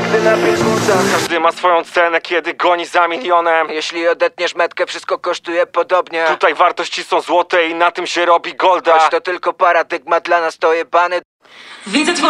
nigdy na 5 funtach. Każdy ma swoją cenę, kiedy goni za milionem. Jeśli odetniesz metkę, wszystko kosztuje podobnie. Tutaj wartości są złote i na tym się robi golda. Choć to tylko paradygmat, dla nas to jebany. Widzę